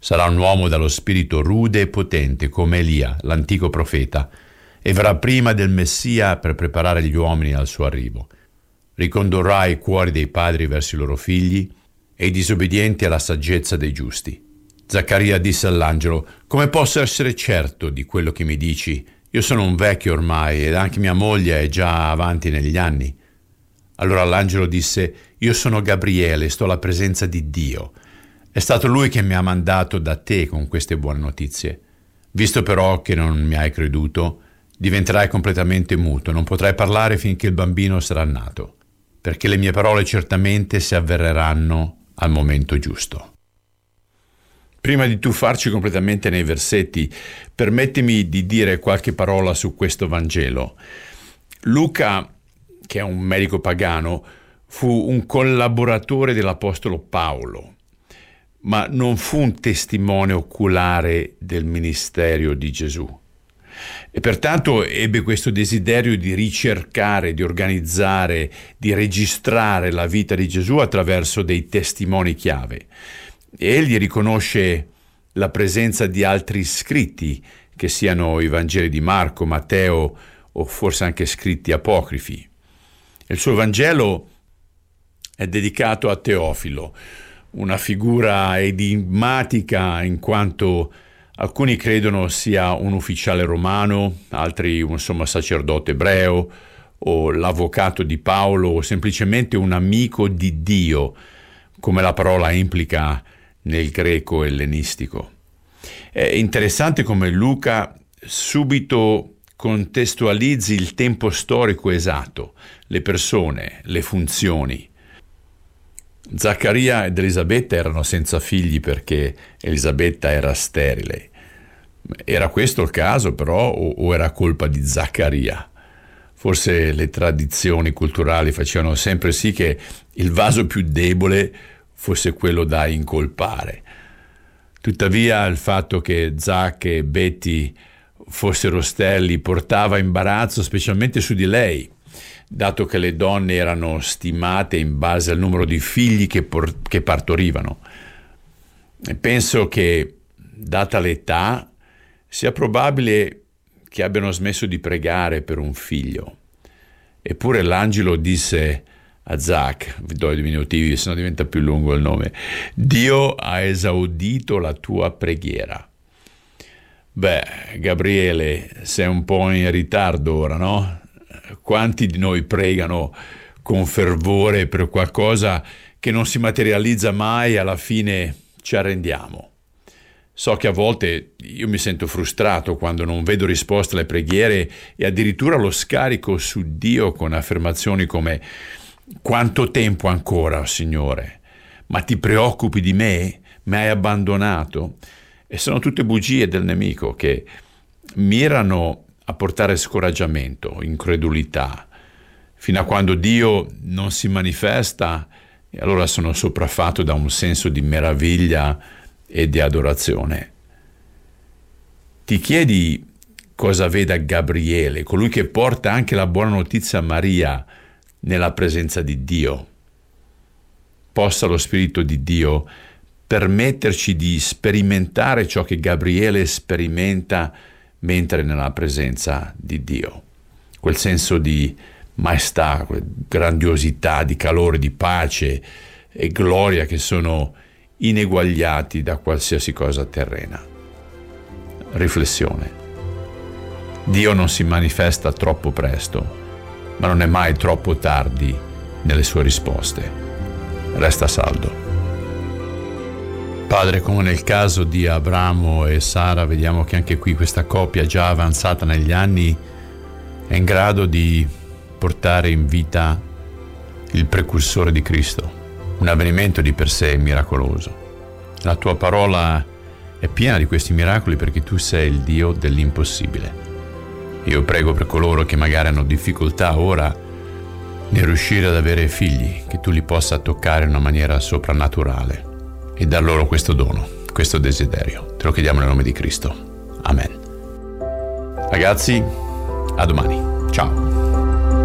Sarà un uomo dallo spirito rude e potente come Elia, l'antico profeta, e verrà prima del Messia per preparare gli uomini al suo arrivo. Ricondurrà i cuori dei padri verso i loro figli e i disobbedienti alla saggezza dei giusti. Zaccaria disse all'angelo: «Come posso essere certo di quello che mi dici? Io sono un vecchio ormai ed anche mia moglie è già avanti negli anni». Allora l'angelo disse: «Io sono Gabriele, sto alla presenza di Dio. È stato lui che mi ha mandato da te con queste buone notizie. Visto però che non mi hai creduto, diventerai completamente muto, non potrai parlare finché il bambino sarà nato, perché le mie parole certamente si avvereranno al momento giusto». Prima di tuffarci completamente nei versetti, permettimi di dire qualche parola su questo Vangelo. Luca, che è un medico pagano, fu un collaboratore dell'apostolo Paolo, ma non fu un testimone oculare del ministero di Gesù. E pertanto ebbe questo desiderio di ricercare, di organizzare, di registrare la vita di Gesù attraverso dei testimoni chiave. Egli riconosce la presenza di altri scritti, che siano i Vangeli di Marco, Matteo o forse anche scritti apocrifi. Il suo Vangelo è dedicato a Teofilo, una figura enigmatica in quanto alcuni credono sia un ufficiale romano, altri un sommo sacerdote ebreo o l'avvocato di Paolo o semplicemente un amico di Dio, come la parola implica nel greco ellenistico. È interessante come Luca subito contestualizzi il tempo storico esatto, le persone, le funzioni. Zaccaria ed Elisabetta erano senza figli perché Elisabetta era sterile. Era questo il caso però o era colpa di Zaccaria? Forse le tradizioni culturali facevano sempre sì che il vaso più debole fosse quello da incolpare. Tuttavia il fatto che Zac e Betty fossero sterili portava imbarazzo specialmente su di lei, dato che le donne erano stimate in base al numero di figli che partorivano. E penso che, data l'età, sia probabile che abbiano smesso di pregare per un figlio. Eppure l'angelo disse a Zac, vi do i diminutivi se no diventa più lungo il nome: «Dio ha esaudito la tua preghiera». Beh, Gabriele, sei un po' in ritardo ora, no? Quanti di noi pregano con fervore per qualcosa che non si materializza mai e alla fine ci arrendiamo? So che a volte io mi sento frustrato quando non vedo risposte alle preghiere e addirittura lo scarico su Dio con affermazioni come: «Quanto tempo ancora, Signore? Ma ti preoccupi di me? Mi hai abbandonato?» E sono tutte bugie del nemico che mirano a portare scoraggiamento, incredulità, fino a quando Dio non si manifesta, e allora sono sopraffatto da un senso di meraviglia e di adorazione. Ti chiedi cosa veda Gabriele, colui che porta anche la buona notizia a Maria nella presenza di Dio? Possa lo Spirito di Dio permetterci di sperimentare ciò che Gabriele sperimenta mentre nella presenza di Dio. Quel senso di maestà, grandiosità, di calore, di pace e gloria che sono ineguagliati da qualsiasi cosa terrena. Riflessione. Dio non si manifesta troppo presto, ma non è mai troppo tardi nelle sue risposte. Resta saldo. Padre, come nel caso di Abramo e Sara, vediamo che anche qui questa coppia già avanzata negli anni è in grado di portare in vita il precursore di Cristo, un avvenimento di per sé miracoloso. La tua parola è piena di questi miracoli perché tu sei il Dio dell'impossibile. Io prego per coloro che magari hanno difficoltà ora nel riuscire ad avere figli, che tu li possa toccare in una maniera soprannaturale e dar loro questo dono, questo desiderio. Te lo chiediamo nel nome di Cristo. Amen. Ragazzi, a domani. Ciao.